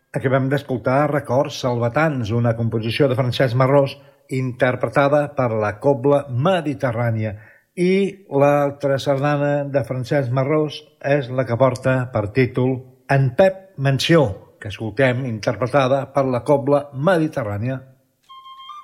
Acabem d'escoltar Records Salvatans, una composició de Francesc Marrós interpretada per la Cobla Mediterrània. I l'altra sardana de Francesc Marrós és la que porta per títol En Pep Menció, que escoltem interpretada per la Cobla Mediterrània.